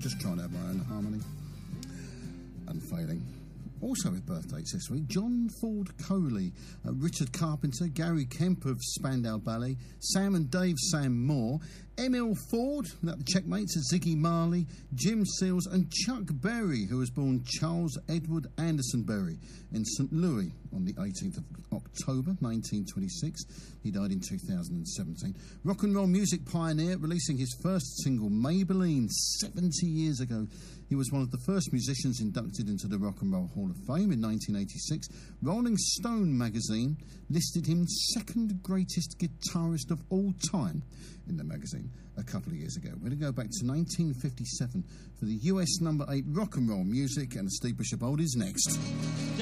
just trying to have my own harmony. Unfailing. Also with birthdays this week, John Ford Coley, Richard Carpenter, Gary Kemp of Spandau Ballet, Sam and Dave Sam Moore, Emil Ford, the Checkmates, Ziggy Marley, Jim Seals and Chuck Berry, who was born Charles Edward Anderson Berry in St Louis on the 18th of October 1926. He died in 2017. Rock and roll music pioneer, releasing his first single, Maybelline, 70 years ago. He was one of the first musicians inducted into the Rock and Roll Hall of Fame in 1986. Rolling Stone magazine listed him second greatest guitarist of all time in the magazine a couple of years ago. We're going to go back to 1957 for the US number 8 rock and roll music, and Steve Bishop Oldies next.